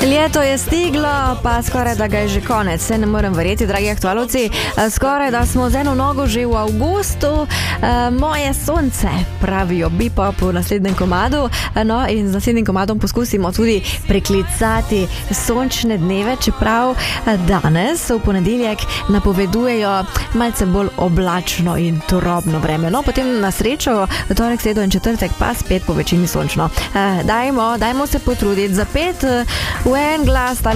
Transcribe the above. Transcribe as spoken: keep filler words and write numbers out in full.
Leto je stiglo, pa skoraj da ga je že konec. Se ne morem verjeti, dragi aktualovci, skoraj da smo z eno nogo že v avgustu. Moje sonce, pravijo Bipop v naslednjem komadu. No, in z naslednjim komadom poskusimo tudi preklicati sončne dneve, čeprav danes v ponedeljek napovedujejo malce bolj oblačno in turobno vreme. No, potem na srečo torek, sredo in četrtek pa spet po večini sončno. Dajmo, dajmo se potruditi za pet v en glas.